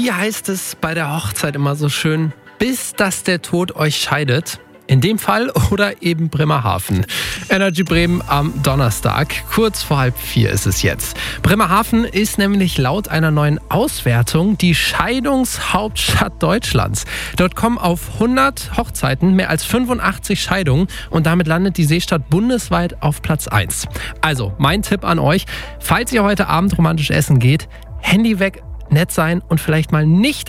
Wie heißt es bei der Hochzeit immer so schön? Bis dass der Tod euch scheidet. In dem Fall oder eben Bremerhaven. Energy Bremen am Donnerstag, kurz vor 3:30 ist es jetzt. Bremerhaven ist nämlich laut einer neuen Auswertung die Scheidungshauptstadt Deutschlands. Dort kommen auf 100 Hochzeiten mehr als 85 Scheidungen und damit landet die Seestadt bundesweit auf Platz 1. Also, mein Tipp an euch, falls ihr heute Abend romantisch essen geht, Handy weg, nett sein und vielleicht mal nicht